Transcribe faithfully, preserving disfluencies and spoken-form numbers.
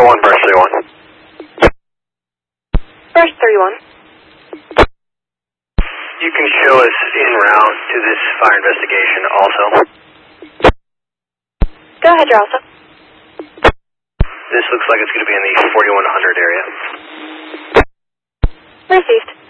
one, brush three one. Brush three one. You can show us en route to this fire investigation also. Go ahead, Drowsa. This looks like it's going to be in the forty-one hundred area. Received.